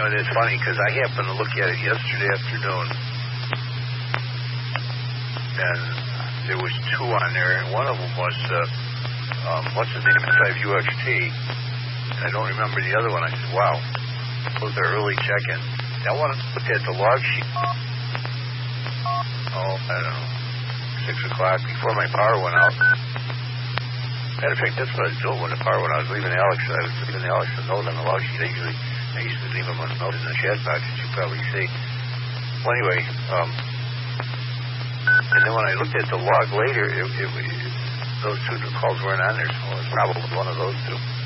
know, it's funny because I happened to look at it yesterday afternoon, and there was two on there, and one of them was, what's his name, S5UXT. I don't remember the other one. I said, wow, those are early check-in. I want to look at the log sheet. Oh, I don't know, 6 o'clock before my power went out. Matter of fact, that's what I was doing when the power went out. I was leaving Alex. I was leaving Alex a note on the log sheet. I used to leave him a note in the chat box, as you probably see. Well, anyway, and then when I looked at the log later, those two calls weren't on there, so it was probably one of those two.